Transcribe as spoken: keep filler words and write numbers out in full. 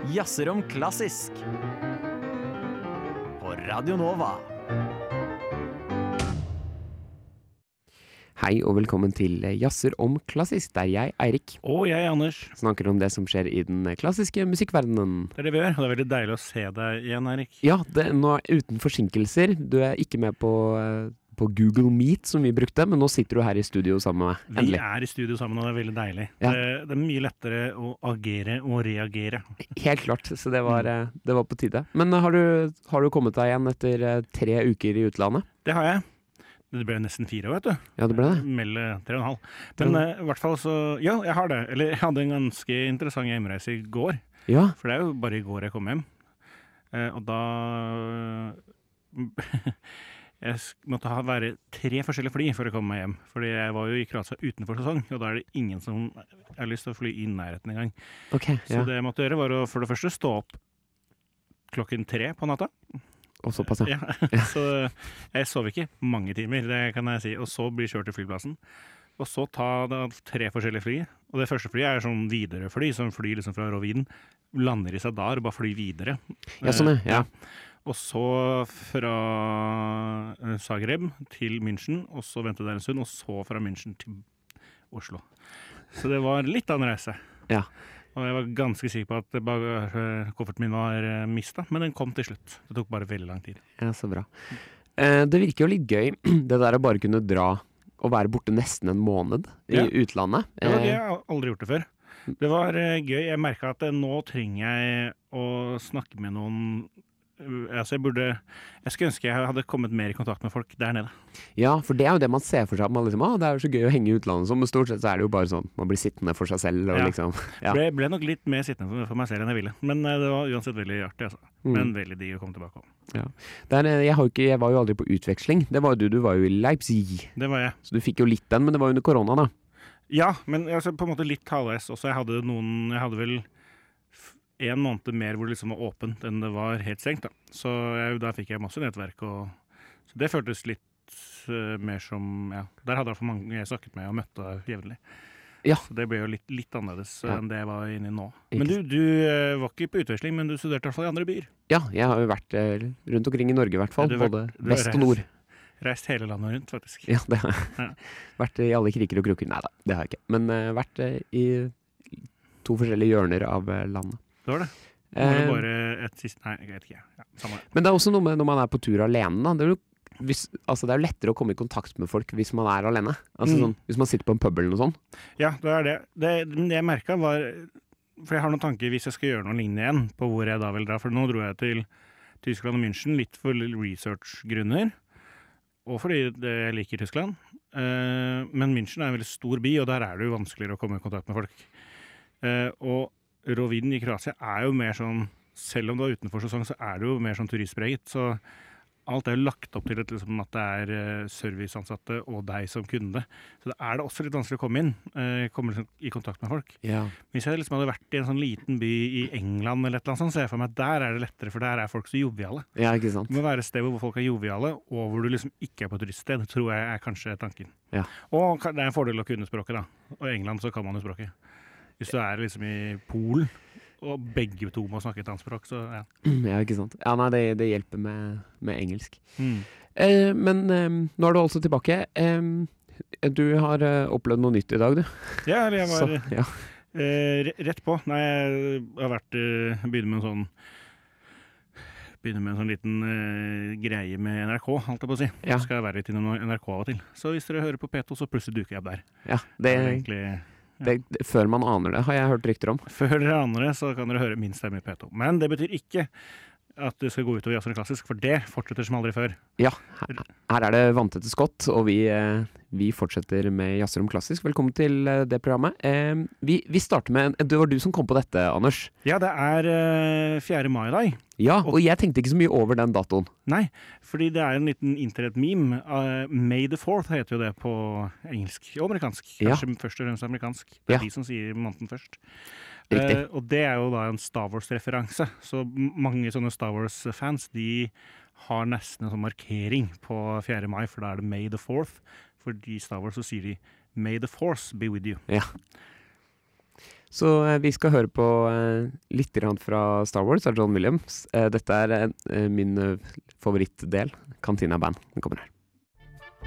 Jazzer om klassisk på Radio Nova. Hei og velkommen til Jazzer om klassisk, der jeg, Eirik, Og jeg, Anders. snakker om det som skjer i den klassiske musikkverdenen. Det er det vi gjør, og det er veldig deilig å se deg igjen, Eirik. Ja, det, nå er uten forsinkelser. Du er ikke med på, eh, på Google Meet som vi brukte, men nå sitter du her i studio sammen med meg. Vi Endelig. er i studio sammen, og det er veldig deilig. Ja. Det, det er mye lettere å agere og reagere. Helt klart, så det var, eh, det var på tide. Men har du, har du kommet deg igjen etter eh, tre uker i utlandet? Det har jeg. Det ble nesten fire, vet du. Ja, det ble det. Melde tre og en halv. Men eh, i hvert fall så, ja, jeg har det. Eller jeg hadde en ganske interessant hjemreise i går. Ja, For det er jo bare i går jeg kom hjem. Eh, og da Jeg sk- måtte ha være tre forskjellige fly for å komme meg hjem. Fordi jeg var jo i Kroatia utenfor sesong, og da er det ingen som har lyst til å fly i nærheten engang. ok. Så Ja. det jeg måtte gjøre var å for det første stå opp klokken tre på natta. Og såpass, ja. Ja. Så jeg sov ikke mange timer, det kan jeg si. Og så bli kjørt til flyplassen. Og så ta da tre forskjellige fly. Og det første flyet er sånn Widerøe-fly, som flyr liksom fra Rovin. Lander i Zadar og bare flyr videre. Ja, sånn, ja. ja. Og så fra eh, Zagreb til München, og så ventet der en stund, og så fra München til Oslo. Så det var litt av en reise. Ja. Og jeg var ganske sikker på at bagasje- kofferten min var uh, mista, men den kom til slutt. Det tok bare veldig lang tid. Ja, så bra. Eh, det virker jo litt gøy, det der å bare kunne dra og være borte nesten en måned i Ja. utlandet. Det var gøy, Eh, jeg har aldri gjort det før. Det var eh, gøy. Jeg merka at eh, nå trenger jeg å snakke med noen uh, Altså, jeg burde Jeg skulle ønske jeg hadde kommet mer i kontakt med folk der nede. Ja, for det er jo det man ser for seg. Man liksom, ah, det er jo så gøy å henge i utlandet, sånn, men stort sett så er det jo bare sånn, man blir sittende for seg selv, og Ja. liksom, ja. Ble, ble nok litt mer sittende for- for meg selv enn jeg ville. Men eh, det var uansett veldig artig, altså. Mm. Men veldig digg å komme tilbake om. Det er, jeg, har jo ikke, jeg var jo aldri på utveksling, det var jo du, du var jo i Leipzig, Det var jeg. så du fikk jo litt den, men det var under korona da. Ja, men altså, på en måte litt halvveis også. Jeg hadde noen Jeg hadde vel f- en måned mer hvor det liksom var åpent enn det var helt stengt, da. Så jeg, da fikk jeg masse nettverk, og så det føltes litt eh, mer som Ja, der hadde i hvert fall mange jeg snakket med og møtte jevnlig. Ja. Så det ble jo litt, litt annerledes eh, Ja. enn det jeg var inne i nå. Ikke Men du, du eh, var ikke på utveksling, men du studerte i hvert fall i andre byer. Ja, jeg har jo vært eh, rundt omkring i Norge i hvert fall, Ja, du har både vært- du har vest og reist. nord. Reist hele landet rundt, faktisk. Ja, det har jeg. Ja. Vært i alle kriker og krukker. Nei da, det har jeg ikke. Men eh, vært eh, i to forskjellige hjørner av eh, landet. Det var det. Nå var det Eh, bare et siste Nei, jeg vet ikke. Ja, samme det. Men det er også noe med når man er på tur alene, da. Det er jo, hvis, altså det er jo lettere å komme i kontakt med folk hvis man er alene. Altså Mm. sånn, hvis man sitter på en pub eller noe sånt. Ja, det er det. Det, det jeg merka var For jeg har noen tanker hvis jeg skal gjøre noe lignende igjen, på hvor jeg da vil dra. For nå dro jeg til Tyskland og München litt for research-grunner. Og fordi det, jeg liker Tyskland. Eh, men München er en veldig stor by, og der er det jo vanskeligere å komme i kontakt med folk. Eh, og Rovin i Kroatia er jo mer sånn Selv om det var utenfor sesong, så er det jo mer sånn turistpreget. Så alt er jo lagt opp til at, liksom, at det er eh, serviceansatte og deg som kunde. Så da er det også litt vanskelig å komme inn. Eh, komme liksom i kontakt med folk. Ja. Hvis jeg liksom hadde vært i en sånn liten by i England, eller et eller annet sånt, så ser jeg for meg at der er det lettere, for der er folk så joviale. Ja, ikke sant? Det må være et sted hvor folk er joviale, og hvor du liksom ikke er på et turiststed, tror jeg er kanskje tanken. Ja. Og ka- det er en fordel å kunne språket, da. Og i England så kan man jo språket. Hvis du er liksom i Polen, og begge to må snakke et annet språk, så ja. Ja, ikke sant? Ja, nei, det, det hjelper med, med engelsk. Mm. Eh, men eh, nå er du altså tilbake. Eh, du har eh, opplevd noe nytt i dag, du. Ja, eller jeg var Så, ja. eh, re- rett på. Nei, jeg har vært eh, Begynner med en sånn Begynner med en sånn liten eh, greie med N R K, holdt jeg på å si. Ja. Så skal jeg være litt innom N R K av og til. Så hvis dere hører på P to, så plutselig duker jeg opp der. Ja, det, Det er egentlig det, det, før man aner det, har jeg hørt rykter om. Før dere aner det, så kan dere høre min stemme i P to. Men det betyr ikke at det skal gå utover Jazzer Klassisk, for det fortsetter som aldri før. Ja, her, her er det vanntette skott, og vi, eh, vi fortsetter med Jazzer om klassisk. Velkommen til eh, det programmet. Eh, vi, vi starter med, det var du som kom på dette, Anders. Ja, det er eh, fjerde mai i dag. Ja, og jeg tenkte ikke så mye over den datoen. Nei, fordi det er en liten internett-meme. Uh, May the fourth heter jo det på engelsk og amerikansk. Ja. Kanskje først og fremst amerikansk. Det er Ja. de som sier måneden først. Riktig. Eh, og det er jo da en Star Wars-referanse. Så m- mange sånne Star Wars-fans, de har nesten en sånn markering på fjerde mai, for da er det May the fourth. For i Star Wars så sier de May the force be with you. Ja. Så eh, vi skal høre på eh, litt grann fra Star Wars av John Williams. Eh, dette er eh, min eh, favorittdel, Cantina Band. Den kommer her.